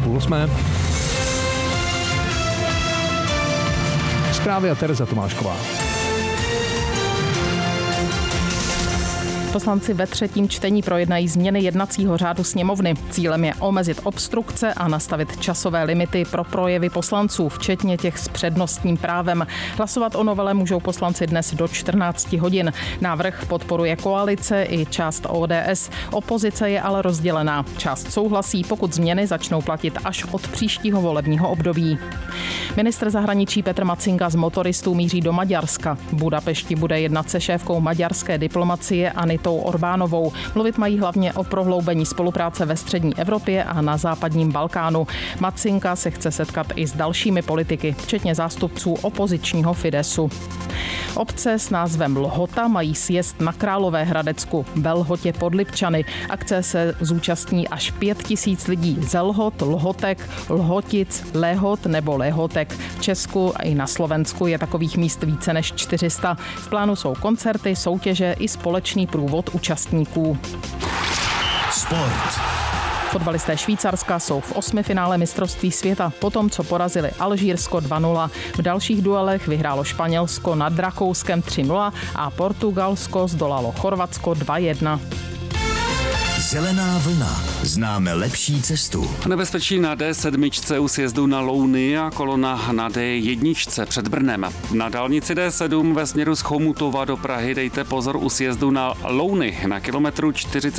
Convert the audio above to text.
7:30. Zprávy a Tereza Tomášková. Poslanci ve třetím čtení projednají změny jednacího řádu sněmovny. Cílem je omezit obstrukce a nastavit časové limity pro projevy poslanců, včetně těch s přednostním právem. Hlasovat o novele můžou poslanci dnes do 14 hodin. Návrh podporuje koalice i část ODS. Opozice je ale rozdělená. Část souhlasí, pokud změny začnou platit až od příštího volebního období. Ministr zahraničí Petr Macinga z motoristů míří do Maďarska. V Budapešti bude jednat se šéfkou maďarské diplomacie Anitou Orbánovou. Mluvit mají hlavně o prohloubení spolupráce ve střední Evropě a na západním Balkánu. Macinga se chce setkat i s dalšími politiky, včetně zástupců opozičního Fidesu. Obce s názvem Lhota mají sjezd na Královéhradecku ve Lhotě pod Lipčany. Akce se zúčastní až 5 000 lidí ze Lhot, Lhotek, Lhotic, Lehot nebo Lehotek. V Česku i na Slovensku je takových míst více než 400. V plánu jsou koncerty, soutěže i společný průvod účastníků. Sport. Fotbalisté Švýcarska jsou v 8. finále mistrovství světa, potom co porazili Alžírsko 2-0. V dalších duelech vyhrálo Španělsko nad Rakouskem 3-0 a Portugalsko zdolalo Chorvatsko 2-1. Zelená vlna. Známe lepší cestu. Nebezpečí na D7 u sjezdu na Louny a kolona na D1 před Brnem. Na dálnici D7 ve směru z Chomutova do Prahy dejte pozor u sjezdu na Louny na kilometru 40.